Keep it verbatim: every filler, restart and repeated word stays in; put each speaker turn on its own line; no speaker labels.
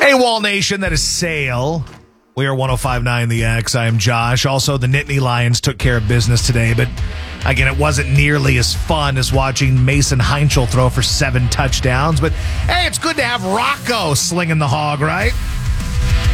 Hey, Wall Nation, that is Sale. We are one oh five point nine The X. I am Josh. Also, the Nittany Lions took care of business today, but again, it wasn't nearly as fun as watching Mason Heinchel throw for seven touchdowns. But hey, it's good to have Rocco slinging the hog, right?